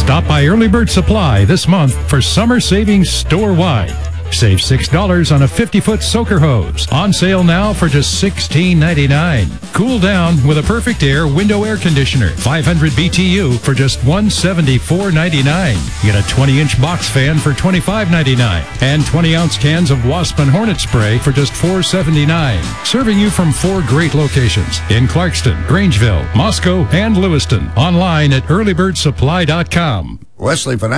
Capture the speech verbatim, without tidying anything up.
Stop by Early Bird Supply this month for summer savings store-wide. Save six dollars on a fifty-foot soaker hose. On sale now for just sixteen ninety-nine. Cool down with a Perfect Air window air conditioner. five hundred B T U for just one hundred seventy-four ninety-nine. Get a twenty inch box fan for twenty-five ninety-nine. And twenty ounce cans of Wasp and Hornet spray for just four seventy-nine. Serving you from four great locations in Clarkston, Grangeville, Moscow, and Lewiston. Online at early bird supply dot com. Wesley Financial